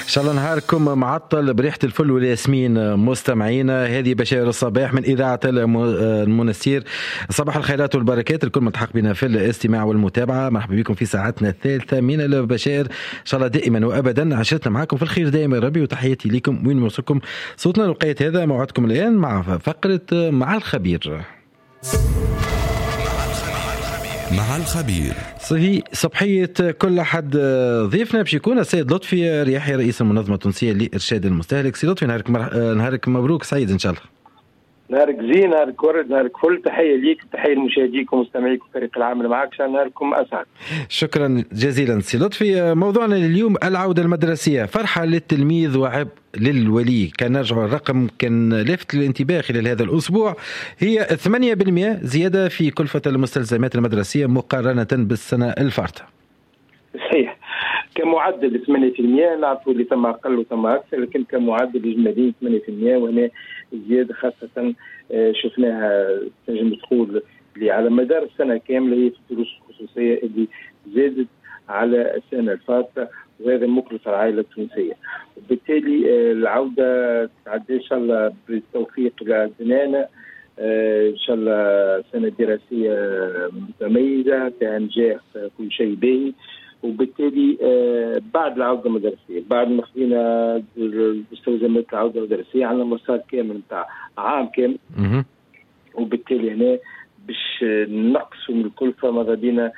شاء الله نهاركم معطل بريحة الفل والياسمين مستمعينا. هذه بشائر الصباح من إذاعة المنستير. صباح الخيرات والبركات الكل ملتحق بنا في الاستماع والمتابعة. مرحبا بكم في ساعتنا الثالثة من البشائر. إن شاء الله دائما وأبدا عشرتنا معكم في الخير دائما ربي، وتحياتي لكم وين يوصلكم صوتنا. لقيت هذا موعدكم الآن مع فقرة مع الخبير. مع الخبير صبحية كل أحد. ضيفنا باش يكون السيد لطفي رياحي رئيس المنظمة التونسية لإرشاد المستهلك. سي لطفي نهارك مبروك سعيد إن شاء الله. نهارك زين، نهارك ورد، نهارك فل. تحية ليك، تحية لمشاهديكم ومستمعيكم فريق العمل معك. شان نهاركم أسعد. شكرا جزيلا سي لطفي. موضوعنا اليوم العودة المدرسية، فرحة للتلميذ وعبء للولي. كان نرجع الرقم كان لافت للانتباه خلال هذا الأسبوع، هي 8% زيادة في كلفة المستلزمات المدرسية مقارنة بالسنة الفارطة. صحيح، كمعدل 8%. نعرفوا اللي ثم أقل وثم أكثر، لكن كمعدل إجمالي 8%. وهنا زيادة خاصة شفناها تنجم تقول اللي على مدار السنة كاملة هي في الدروس الخصوصية اللي زادت على السنة الفارطة، وهذا مكلف العائلة التونسية. وبالتالي العودة تعدي إن شاء الله بالتوفيق لأبنائنا. إن شاء الله سنة دراسية متميزة فيها نجاح في كل شيء باهي. وبالتالي بعد العودة المدرسية، بعد ما خذينا مستلزمات العودة المدرسية على مسار كامل نتاع عام كامل. وبالتالي هنا باش نقصوا من الكلفة ماذا بينا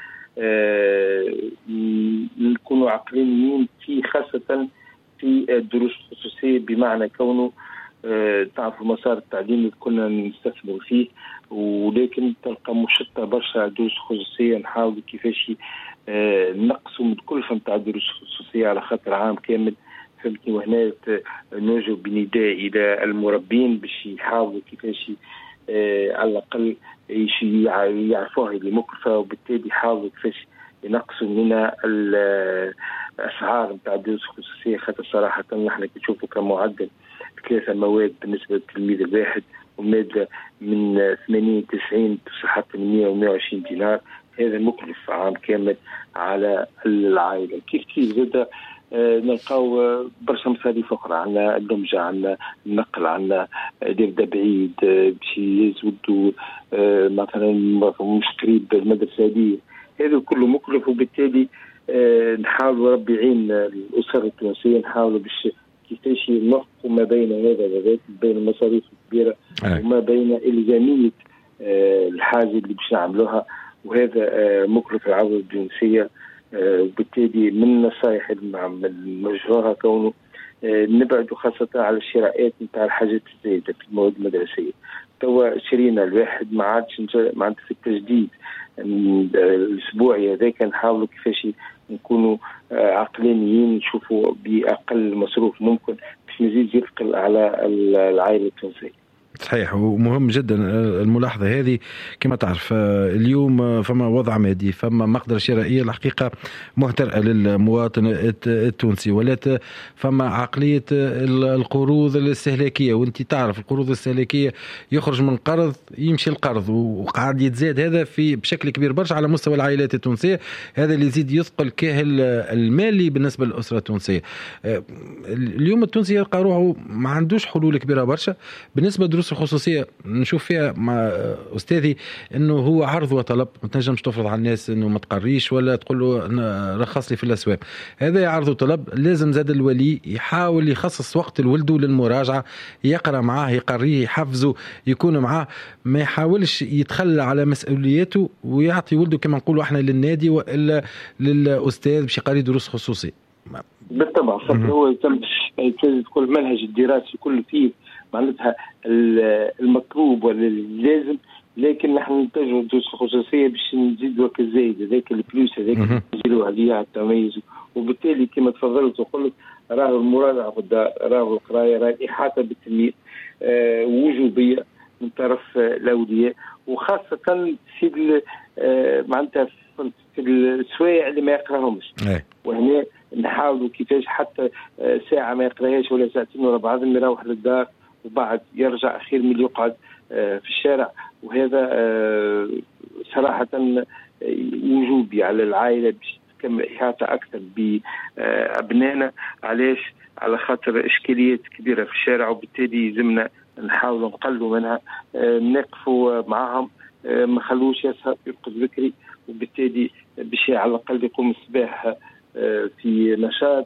نكونوا عقلانيين في خاصة في الدروس الخصوصية، بمعنى كونه تعرفوا مسار التعليم اللي كنا نستثمر فيه، ولكن تلقى مشتة برشا دروس خصوصية. نحاول كيفاش نقصوا من الكلفة نتاع الدروس الخصوصية على خاطر عام كامل، فهمتني. وهنا نوجه بنداء إلى المربين باش يحاولوا كيفاش على الأقل يعرفوها اللي مكلفة، وبالتالي يحاولوا كيفاش ينقصوا منها الأسعار نتاع الدروس الخصوصية. خاطر صراحة نحن كنشوفوا كمعدل 3 مواد بالنسبة للتلميذ الواحد، ومادة من 80 90 تصل حتى 100 و 120 دينار. هذا مكلف عام كامل على العائلة. كيف زاد نلقاو برشا مصاريف أخرى، عندنا اللمجة، عندنا النقل، عندنا يبدا بعيد باش يزودوا مثلا مش قريب المدرسة هذه. هذا كله مكلف، وبالتالي نحاول ربي يعين الأسر التونسية. نحاولوا باش كيفاش نوفقوا ما بين هذا وذاك، بين المصاريف الكبيرة وما بين إلزامية الحاجة اللي باش نعملوها، وهذا مكلف العودة الجنسية. وبالتالي من النصائح المشهورة كونه نبعدوا خاصة على الشراءات نتاع الحاجات الزايدة في المواد المدرسية. توا شرينا الواحد ما عادش معناتها في التجديد الأسبوعي هذاك. نحاولوا كيفاش نكونوا عقلانيين، نشوفوا بأقل مصروف ممكن باش نزيد يثقل على العائلة التونسية. صحيح، ومهم جدا الملاحظة هذه. كما تعرف اليوم فما وضع مادي، فما مقدرة شرائية الحقيقة مهترئة للمواطن التونسي، ولات فما عقلية القروض الاستهلاكية. وانت تعرف القروض الاستهلاكية يخرج من قرض يمشي القرض، وقاعد يتزاد هذا بشكل كبير برشا على مستوى العائلات التونسية. هذا اللي يزيد يثقل كاهل المالي بالنسبة للأسرة التونسية. اليوم التونسي يلقى روحه ما عندوش حلول كبيرة برشا بالنسبة لدروس الخصوصية. نشوف فيها مع أستاذي أنه هو عرض وطلب، ما تنجمش تفرض على الناس أنه ما تقريش ولا تقول له رخص لي في الأسواق. هذا عرض وطلب. لازم زاد الولي يحاول يخصص وقت لولده للمراجعة، يقرأ معاه، يقريه، يحفزه، يكون معاه، ما يحاولش يتخلى على مسؤولياته ويعطي ولده كما نقولوا احنا للنادي وإلا للأستاذ باش يقري دروس خصوصية. بالطبع هو كل منهج الدراسي كل فيه معناتها المطلوب ولا اللازم، لكن نحن نتجه الدروس الخصوصية باش نزيد وقت زايد هذاك الفلوس هذاك نزيدوا عليها التميز. وبالتالي كما تفضلت وقلت راه المراجعة في الدار، راه القراية، راه الإحاطة بالتلميذ وجوبية من طرف الأولياء، وخاصة في معناتها في السوايع اللي ما يقراهمش. وهنا نحاولوا كيفاش حتى ساعة ما يقراهاش ولا ساعتين ولا بعضهم يروح للدار وبعد يرجع خير من اللي يقعد في الشارع. وهذا صراحة وجوبي على العائلة باش تكمل إحاطة أكثر بأبنائنا. علاش؟ على خاطر إشكاليات كبيرة في الشارع، وبالتالي يلزمنا نحاولوا نقلوا منها، نقفوا معهم، ما خلوش يسهر يرقد بكري، وبالتالي باش على الأقل يقوم الصباح في نشاط.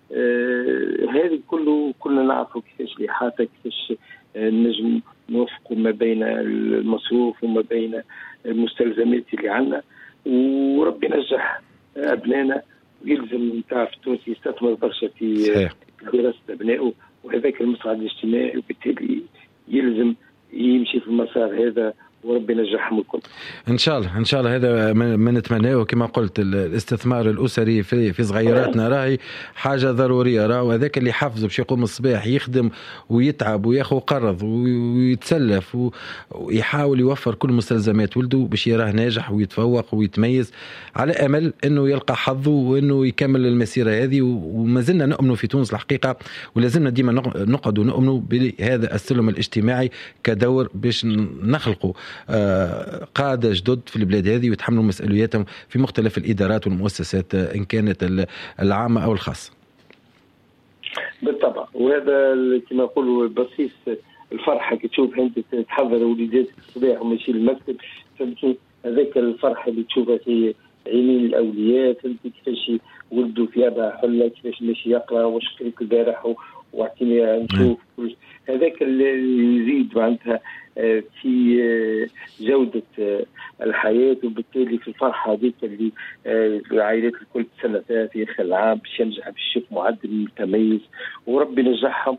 هذه كلنا نعرفوا كيفاش الإحاطة، كيفاش نجم نوفقوا ما بين المصروف وما بين المستلزمات اللي عندنا، وربي نجح أبنائنا. يلزم تعرف التونسي يستثمر برشا في دراسة أبنائه، وهذاك المصعد الاجتماعي، وبالتالي يلزم يمشي في المسار هذا، وربي نجحهم الكل ان شاء الله. ان شاء الله هذا ما نتمناه. كما قلت الاستثمار الاسري في صغيراتنا راهي حاجه ضروريه، راهو هذاك اللي حافظه باش يقوم الصباح يخدم ويتعب وياخذ قرض ويتسلف ويحاول يوفر كل مستلزمات ولده باش يراه ناجح ويتفوق ويتميز، على امل انه يلقى حظه وانه يكمل المسيره هذه. وما زلنا نؤمنوا في تونس الحقيقه، ولازمنا ديما نقعدوا نؤمنوا بهذا السلم الاجتماعي كدور باش نخلقوا قادة جدد في البلاد هذه ويتحملوا مسؤولياتهم في مختلف الإدارات والمؤسسات إن كانت العامة أو الخاصة. بالطبع، وهذا كما يقولوا بصيص الفرحة كي تشوف أنت تحضر وليداتك الصباح وماشي المكتب، فهمتي هذاك الفرحة اللي تشوفها في عينين الأولياء، فهمتي كيفاش ولدوا في أبها حلة، كيفاش ماشي يقرأ، واش قريت البارح واعطيني نشوف، هذاك اللي يزيد معناتها في جودة الحياة، وبالتالي في الفرحة هذيك اللي العائلات الكل تسنى فيها في آخر العام باش ينجح باش يشوف معدل متميز، وربي نجحهم.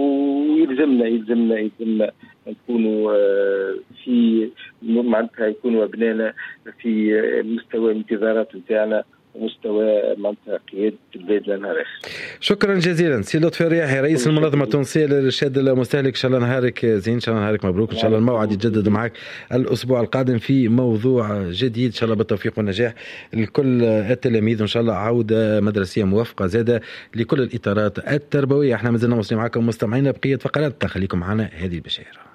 ويلزمنا نكونوا في معناتها يكونوا أبنائنا في مستوى الانتظارات نتاعنا ومستوى منطقة قيادة البلاد لنهار آخر. شكرا جزيلا سي لطفي الرياحي رئيس المنظمة التونسية للإرشاد المستهلك. إن شاء الله نهارك زين، إن شاء الله نهارك مبروك، إن شاء الله الموعد يتجدد معك الأسبوع القادم في موضوع جديد إن شاء الله بالتوفيق والنجاح لكل التلاميذ، وإن شاء الله عودة مدرسية موفقة زادة لكل الإطارات التربوية. احنا مازلنا واصلين معكم مستمعين بقية فقرات، خليكم معنا هذه البشائر.